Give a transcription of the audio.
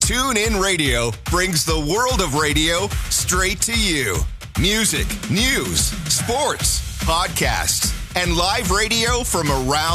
TuneIn Radio brings the world of radio straight to you. Music, news, sports, podcasts, and live radio from around